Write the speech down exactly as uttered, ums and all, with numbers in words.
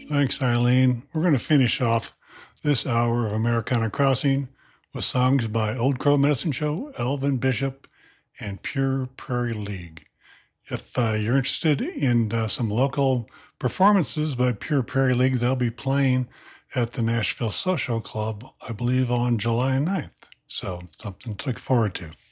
Thanks, Eileen. We're going to finish off this hour of Americana Crossing with songs by Old Crow Medicine Show, Elvin Bishop, and Pure Prairie League. If uh, you're interested in uh, some local performances by Pure Prairie League, they'll be playing at the Nashville Social Club, I believe, on July ninth. So something to look forward to.